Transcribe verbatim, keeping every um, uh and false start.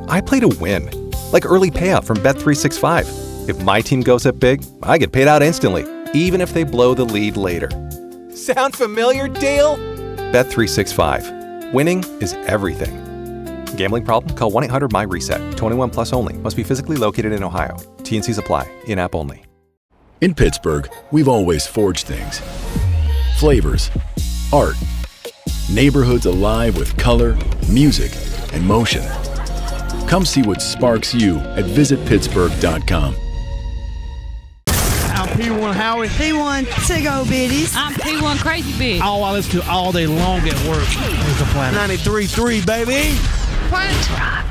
I play to win, like early payout from Bet three sixty-five. If my team goes up big, I get paid out instantly, even if they blow the lead later. Sound familiar, Dale? Bet three sixty-five. Winning is everything. Gambling problem? Call one eight hundred M Y reset. twenty-one plus only. Must be physically located in Ohio. T and Cs apply. In-app only. In Pittsburgh, we've always forged things. Flavors, art, neighborhoods alive with color, music, and motion. Come see what sparks you at visit pittsburgh dot com. I'm P one Howie. P one Tigo Bitties. I'm P one Crazy Bitch. All I listen to all day long at work is the Planet. ninety-three point three, baby. Planet Rock.